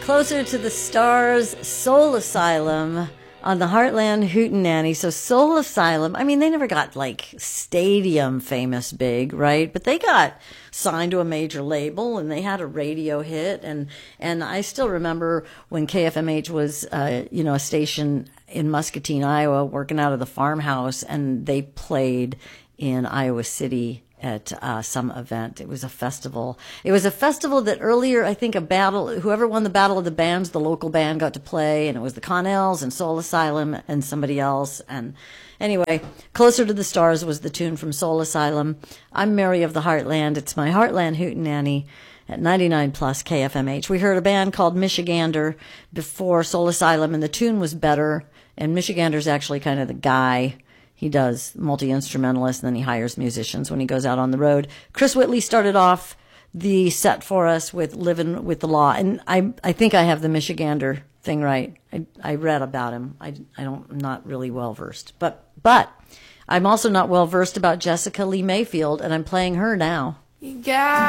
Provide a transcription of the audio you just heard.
Closer to the Stars, Soul Asylum on the Heartland Hootenanny. So Soul Asylum, I mean, they never got like stadium famous big, right? But they got signed to a major label and they had a radio hit. And I still remember when KFMH was, a station in Muscatine, Iowa, working out of the farmhouse, and they played in Iowa City at some event. It was a festival. It was a festival that earlier, I think, whoever won the Battle of the Bands, the local band got to play, and it was the Connells and Soul Asylum and somebody else. And anyway, Closer to the Stars was the tune from Soul Asylum. I'm Mary of the Heartland. It's my Heartland Hootenanny at 99 plus KFMH. We heard a band called Michigander before Soul Asylum, and the tune was better. And Michigander's actually kind of the guy. He does multi-instrumentalist, and then he hires musicians when he goes out on the road. Chris Whitley started off the set for us with Living with the Law. And I think I have the Michigander thing right. I read about him. I'm not really well versed. But I'm also not well versed about Jessica Lee Mayfield, and I'm playing her now.